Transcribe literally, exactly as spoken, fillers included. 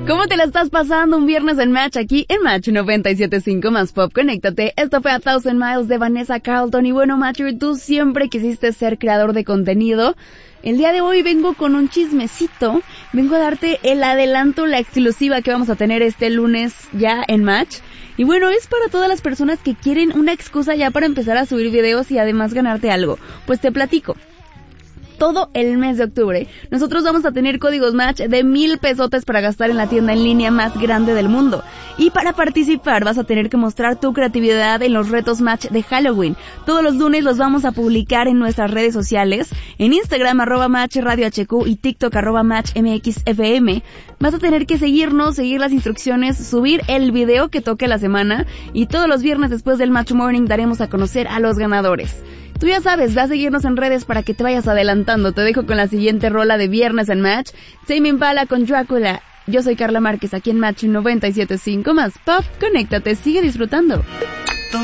¿Cómo te la estás pasando un viernes en Match aquí en Match noventa y siete punto cinco más Pop? Conéctate. Esto fue A Thousand Miles de Vanessa Carlton. Y bueno, Matcher, tú siempre quisiste ser creador de contenido. El día de hoy vengo con un chismecito. Vengo a darte el adelanto, la exclusiva que vamos a tener este lunes ya en Match. Y bueno, es para todas las personas que quieren una excusa ya para empezar a subir videos y además ganarte algo. Pues te platico. Todo el mes de octubre, nosotros vamos a tener códigos Match de mil pesotes para gastar en la tienda en línea más grande del mundo. Y para participar vas a tener que mostrar tu creatividad en los retos Match de Halloween. Todos los lunes los vamos a publicar en nuestras redes sociales, en Instagram arroba Match Radio H Q y TikTok arroba Match M X F M. Vas a tener que seguirnos, seguir las instrucciones, subir el video que toque la semana y todos los viernes después del Match Morning daremos a conocer a los ganadores. Tú ya sabes, ve a seguirnos en redes para que te vayas adelantando. Te dejo con la siguiente rola de Viernes en Match. Tame Impala con Drácula. Yo soy Carla Márquez aquí en Match noventa y siete punto cinco más Pop. Conéctate, sigue disfrutando.